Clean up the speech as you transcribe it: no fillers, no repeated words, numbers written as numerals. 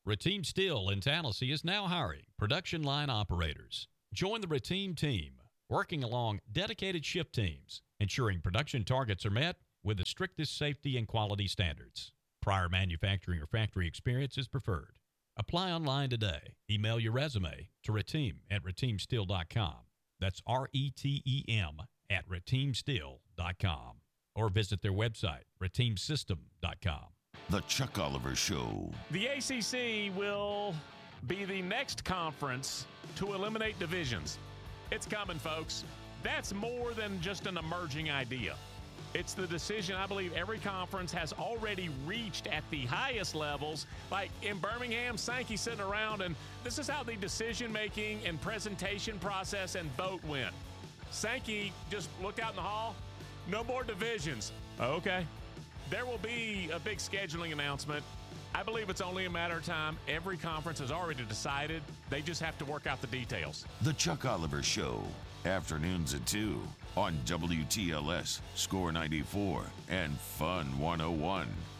Rateem Steel in Tallahassee is now hiring production line operators. Join the Rateem team, working along dedicated shift teams, ensuring production targets are met with the strictest safety and quality standards. Prior manufacturing or factory experience is preferred. Apply online today. Email your resume to rateem@rateemsteel.com. That's RETEM at rateemsteel.com. Or visit their website, rateemsystem.com. The Chuck Oliver Show. The ACC will be the next conference to eliminate divisions. It's coming, folks. That's more than just an emerging idea. It's the decision I believe every conference has already reached at the highest levels. Like in Birmingham, Sankey sitting around, and this is how the decision-making and presentation process and vote went. Sankey just looked out in the hall. No more divisions. Okay. There will be a big scheduling announcement. I believe it's only a matter of time. Every conference has already decided. They just have to work out the details. The Chuck Oliver Show. Afternoons at 2 on WTLS, Score 94, and Fun 101.